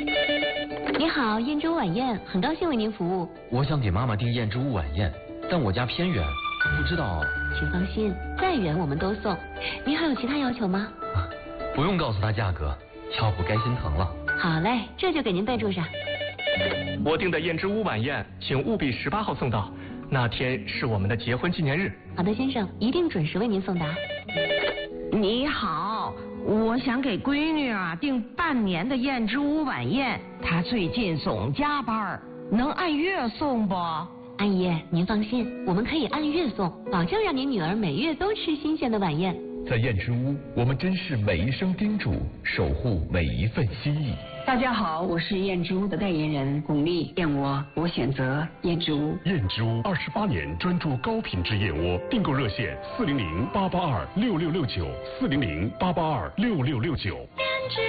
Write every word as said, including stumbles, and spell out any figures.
你好，燕之屋晚宴，很高兴为您服务。 我想给妈妈订燕之屋晚宴，但我家偏远，不知道。 请放心，再远我们都送。您还有其他要求吗？ 啊，不用告诉她价格，要不该心疼了。 好嘞，这就给您备注上。 我订的燕之屋晚宴，请务必十八号送到，那天是我们的结婚纪念日。 好的，先生，一定准时为您送达。 你好，我想给闺女啊订半年的燕之屋晚宴，她最近总加班，能按月送不？ 阿姨，您放心，我们可以按月送，保证让您女儿每月都吃新鲜的晚宴。 在燕之屋，我们珍视每一声叮嘱，守护每一份心意。 大家好，我是燕之屋的代言人巩俐，燕窝我选择燕之屋。 燕之屋二十八年专注高品质燕窝，订购热线四零零八八二六六六九四零零八八二六六六九。